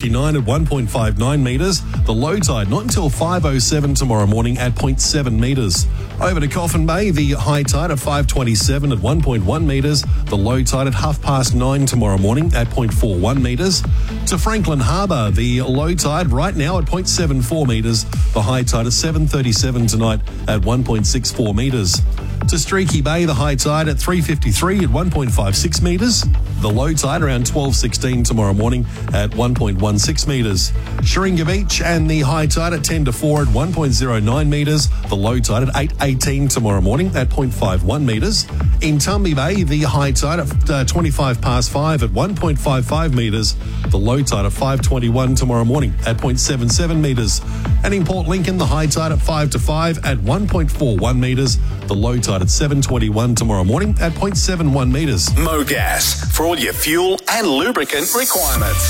4:59 at 1.59 metres. The low tide not until 5:07 tomorrow morning at 0.7 metres. Over to Coffin Bay, the high tide at 5:27 at 1.1 metres. The low tide at 9:30 tomorrow morning at 0.41 metres. To Franklin Harbour, the low tide right now at 0.74 metres. The high tide at 7:37 tonight at 1.64 metres. To Streaky Bay, the high tide at 3:53 at 1.56 metres. The low tide around 12:16 tomorrow morning at 1.16 metres. Sharinga Beach and the high tide at 10:04 at 1.09 metres. The low tide at 8:18 tomorrow morning at 0.51 metres. In Tumby Bay, the high tide at 5 at 1.55 metres. The low tide at 5:21 tomorrow morning at 0.77 metres. And in Port Lincoln, the high tide at 5 at 1.41 metres. The low tide at 7:21 tomorrow morning at 0.71 metres. Mogas, for all your fuel and lubricant requirements.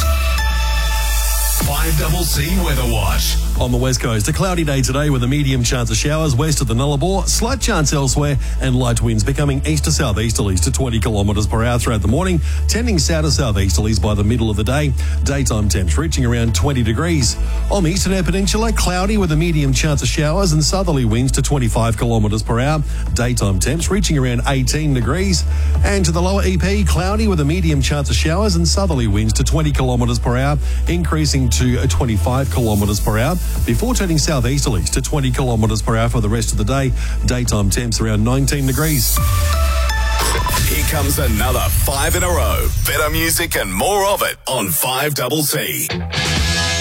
5CC Weather Watch. On the west coast, a cloudy day today with a medium chance of showers west of the Nullarbor, slight chance elsewhere, and light winds becoming east to southeasterlies to 20 kilometres per hour throughout the morning, tending south to southeasterlies by the middle of the day. Daytime temps reaching around 20 degrees. On the eastern air peninsula, cloudy with a medium chance of showers and southerly winds to 25 kilometres per hour. Daytime temps reaching around 18 degrees. And to the lower EP, cloudy with a medium chance of showers and southerly winds to 20 kilometres per hour, increasing to 25 kilometres per hour before turning southeasterlies to 20 kilometres per hour for the rest of the day. Daytime temps around 19 degrees. Here comes another 5 in a row. Better music and more of it on 5CC.